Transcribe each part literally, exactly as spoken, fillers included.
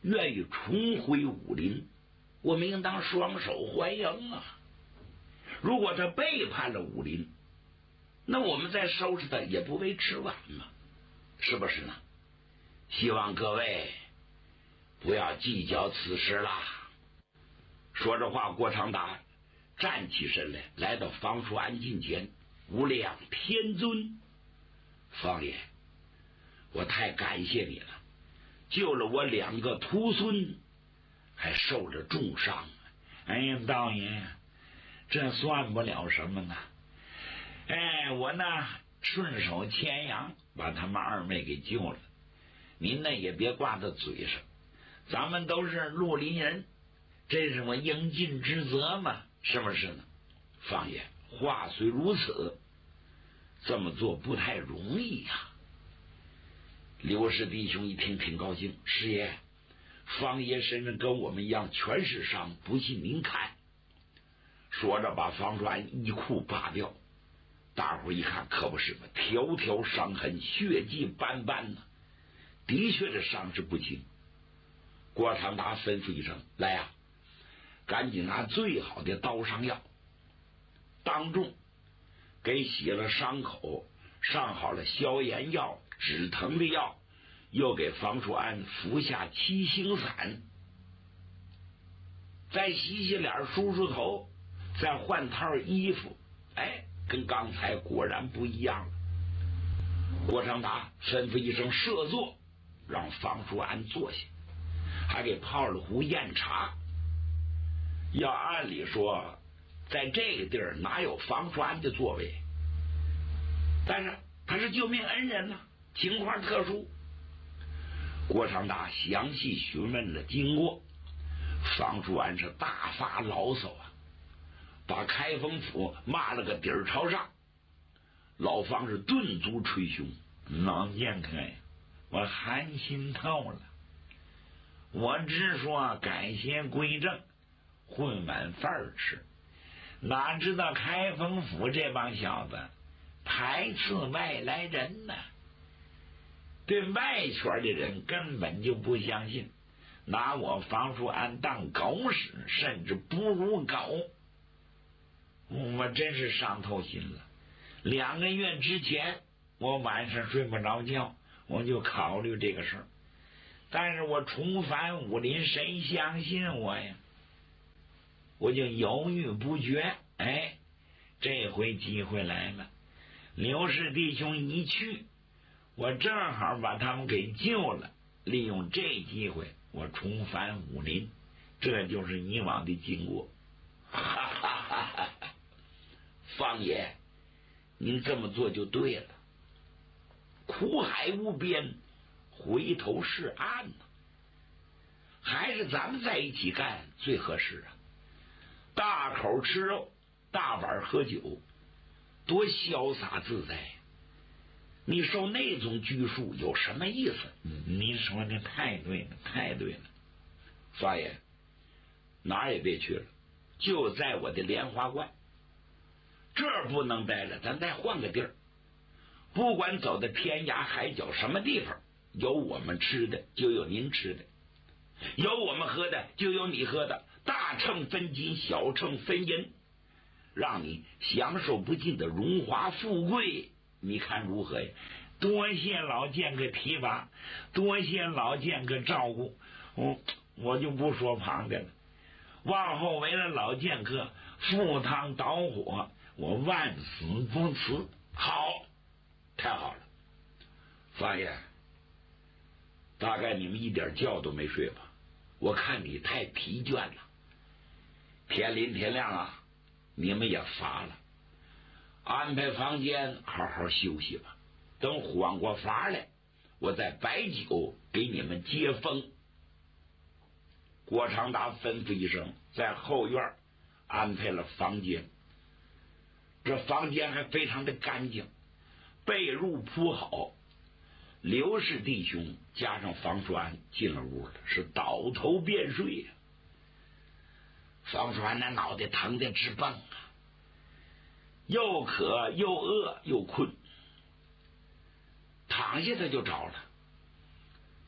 愿意重回武林，我们应当双手欢迎啊！如果他背叛了武林，那我们再收拾他也不为迟晚嘛，是不是呢？希望各位不要计较此事啦。说着话，郭长达站起身来，来到方叔安近前，无量天尊，方爷，我太感谢你了，救了我两个徒孙，还受了重伤。哎呀，道爷，这算不了什么呢。哎，我呢顺手牵羊把他们二妹给救了，您呢也别挂在嘴上，咱们都是绿林人，这是我应尽之责嘛，是不是呢？方爷，话虽如此，这么做不太容易呀、啊。刘氏弟兄一听挺高兴，师爷，方爷身上跟我们一样全是伤，不信您看。说着把方传衣裤扒掉，大伙一看可不是嘛，条条伤痕，血迹斑斑呢、啊，的确这伤势不轻。郭长达吩咐一声，来呀、啊，赶紧拿最好的刀伤药，当众给洗了伤口，上好了消炎药、止疼的药，又给方叔安服下七星散，再洗洗脸、梳梳头，再换套衣服，哎，跟刚才果然不一样了。郭长达吩咐一声设座，让方叔安坐下，还给泡了壶酽茶。要按理说在这个地儿哪有方叔安的座位，但是他是救命恩人呢、啊，情况特殊。郭长达详细询问了经过，方叔安是大发牢骚啊，把开封府骂了个底儿朝上。老方是顿足捶胸，老剑客呀，我寒心透了，我只说改邪归正，混碗饭吃，哪知道开封府这帮小子排斥外来人呢、啊，对外圈的人根本就不相信，拿我方叔安当狗屎，甚至不如狗。我真是伤透心了。两个月之前我晚上睡不着觉，我就考虑这个事儿，但是我重返武林，谁相信我呀？我就犹豫不决。哎，这回机会来了，刘氏弟兄一去，我正好把他们给救了，利用这机会我重返武林，这就是以往的经过。哈哈哈哈！方爷，您这么做就对了，苦海无边，回头是岸呢、啊。还是咱们在一起干最合适啊！大口吃肉，大碗喝酒，多潇洒自在。你受那种拘束有什么意思？嗯，您说的太对了，太对了。方爷，哪儿也别去了，就在我的莲花观。这儿不能待了，咱再换个地儿。不管走到天涯海角什么地方，有我们吃的就有您吃的，有我们喝的就有你喝的，大秤分金，小秤分银，让你享受不尽的荣华富贵，你看如何呀？多谢老剑客提拔，多谢老剑客照顾，我我就不说旁的了。往后为了老剑客赴汤蹈火，我万死不辞。好，太好了。方爷，大概你们一点觉都没睡吧？我看你太疲倦了。天临天亮啊，你们也乏了，安排房间好好休息吧。等缓过乏来，我再摆酒给你们接风。郭长达吩咐一声，在后院安排了房间。这房间还非常的干净，被褥铺好。刘氏弟兄加上方叔安进了屋了，是倒头便睡呀、啊。方叔安那脑袋疼得直蹦啊，又渴又饿又困，躺下他就着了。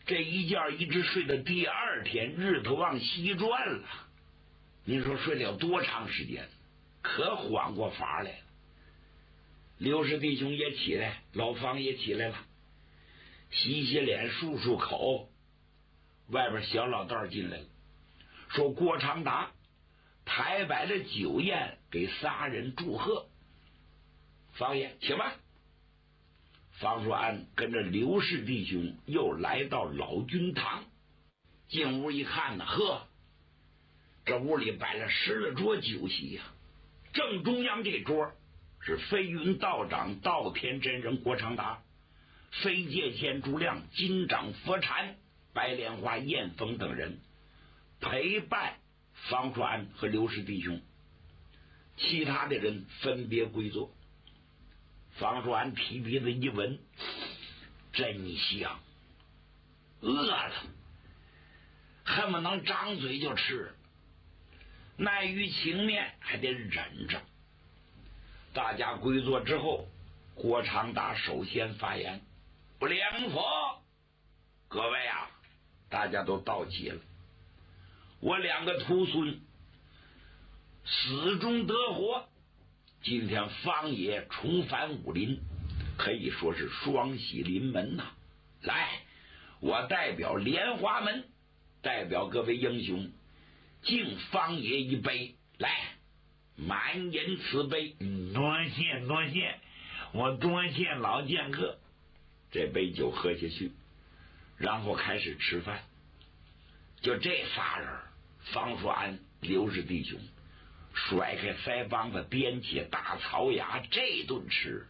这一觉一直睡到第二天，日头往西转了。你说睡了多长时间？可缓过法来了。刘氏弟兄也起来，老方也起来了，洗洗脸，漱漱口。外边小老道进来了，说郭长达抬摆了酒宴给仨人祝贺。方爷请吧。方叔安跟着刘氏弟兄又来到老君堂，进屋一看呢，呵，这屋里摆了十来桌酒席呀、啊。正中央这桌是飞云道长道天真人郭长达，飞界仙朱亮、金掌佛禅、白莲花燕峰等人陪伴方叔安和刘氏弟兄，其他的人分别归座。方叔安提鼻子一闻，真香，饿了，恨不能张嘴就吃，耐于情面还得忍着。大家归座之后，郭长达首先发言：“不良佛，各位啊，大家都到齐了。我两个徒孙死中得活，今天方爷重返武林，可以说是双喜临门呐、啊！来，我代表莲花门，代表各位英雄，敬方爷一杯，来，满饮此杯。” 嗯，多谢多谢，我多谢老剑客。 这杯酒喝下去，然后开始吃饭。就这仨人，方叔安、刘氏弟兄甩开腮帮子，掂起大槽牙，这顿吃。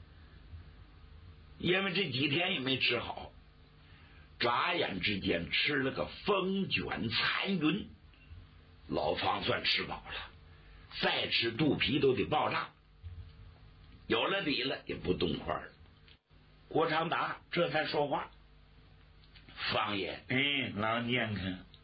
因为这几天也没吃好，眨眼之间吃了个风卷残云。老方算吃饱了，再吃肚皮都得爆炸，有了底了也不动筷了。郭长达这才说话：“方爷， 哎，老剑客，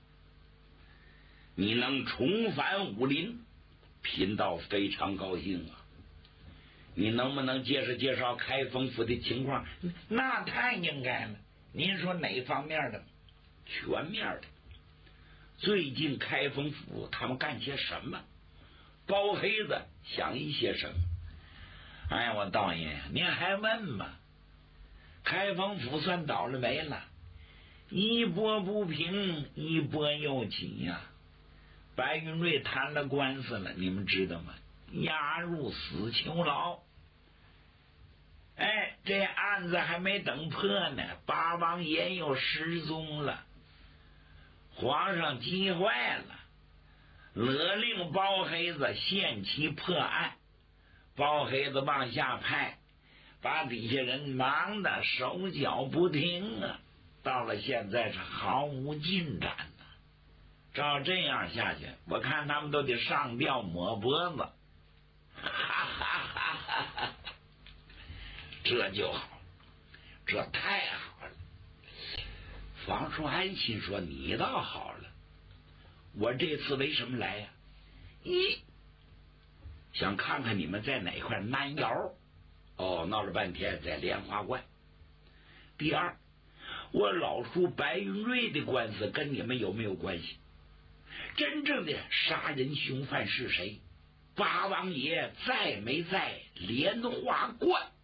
你能重返武林，贫道非常高兴啊！你能不能介绍介绍开封府的情况？”“ 那太应该了。您说哪方面的？”“ 全面的。最近开封府他们干些什么？包黑子想一些什么？”“ 哎，我道爷，您还问吗？开封府算倒了霉了，一波不平，一波又起呀、啊。白云瑞谈了官司了，你们知道吗？押入死囚牢。哎，这案子还没等破呢，八王爷又失踪了。皇上急坏了，勒令包黑子限期破案。包黑子往下派，把底下人忙得手脚不停啊！到了现在是毫无进展呢、啊。照这样下去，我看他们都得上吊抹脖子。 哈哈哈哈哈！这就好，这太好了。方叔安心说：“你倒好了，我这次为什么来呀、啊？一想看看你们在哪块难窑。哦，闹了半天在莲花观。第二，我老叔白云瑞的官司跟你们有没有关系？真正的杀人凶犯是谁？八王爷在没在莲花观？”